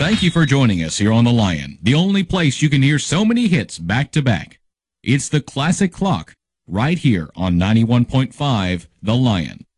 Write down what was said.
Thank you for joining us here on The Lion, the only place you can hear so many hits back to back. It's the Classic Clock, right here on 91.5 The Lion.